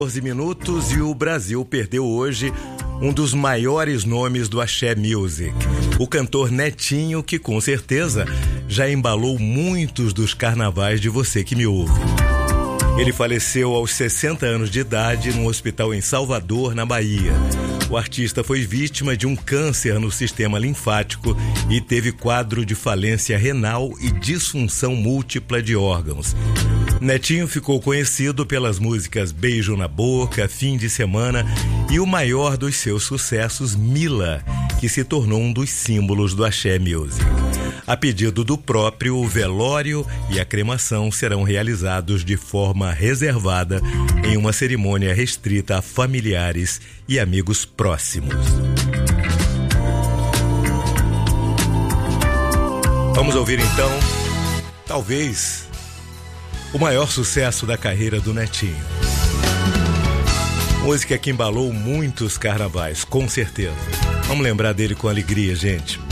14 minutos e o Brasil perdeu hoje um dos maiores nomes do Axé Music, o cantor Netinho, que com certeza já embalou muitos dos carnavais de você que me ouve. Ele faleceu aos 60 anos de idade num hospital em Salvador, na Bahia. O artista foi vítima de um câncer no sistema linfático e teve quadro de falência renal e disfunção múltipla de órgãos. Netinho ficou conhecido pelas músicas Beijo na Boca, Fim de Semana e o maior dos seus sucessos, Mila, que se tornou um dos símbolos do Axé Music. A pedido do próprio, o velório e a cremação serão realizados de forma reservada em uma cerimônia restrita a familiares e amigos próximos. Vamos ouvir então, talvez, o maior sucesso da carreira do Netinho. Música que embalou muitos carnavais, com certeza. Vamos lembrar dele com alegria, gente.